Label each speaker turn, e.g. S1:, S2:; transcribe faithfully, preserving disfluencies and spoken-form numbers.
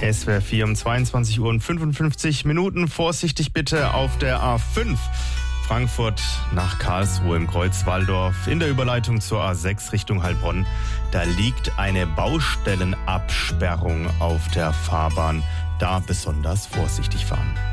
S1: S W R vier um zweiundzwanzig Uhr und fünfundfünfzig Minuten. Vorsichtig bitte auf der A fünf. Frankfurt nach Karlsruhe im Kreuz Walldorf. In der Überleitung zur A sechs Richtung Heilbronn. Da liegt eine Baustellenabsperrung auf der Fahrbahn. Da besonders vorsichtig fahren.